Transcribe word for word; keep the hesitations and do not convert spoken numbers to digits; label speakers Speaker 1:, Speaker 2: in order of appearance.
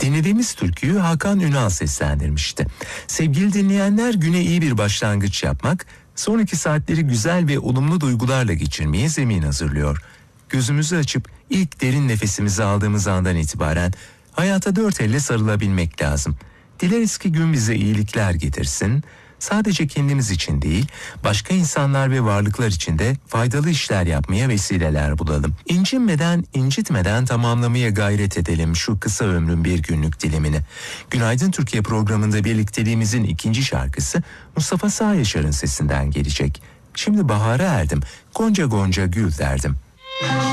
Speaker 1: Dinlediğimiz türküyü Hakan Ünal seslendirmişti. Sevgili dinleyenler, güne iyi bir başlangıç yapmak, sonraki saatleri güzel ve olumlu duygularla geçirmeye zemin hazırlıyor. Gözümüzü açıp ilk derin nefesimizi aldığımız andan itibaren hayata dört elle sarılabilmek lazım. Dileriz ki gün bize iyilikler getirsin. Sadece kendimiz için değil, başka insanlar ve varlıklar için de faydalı işler yapmaya vesileler bulalım. İncinmeden, incitmeden tamamlamaya gayret edelim şu kısa ömrün bir günlük dilimini. Günaydın Türkiye programında birlikteliğimizin ikinci şarkısı Mustafa Sağyaşar'ın sesinden gelecek. Şimdi bahara erdim, gonca gonca gül derdim.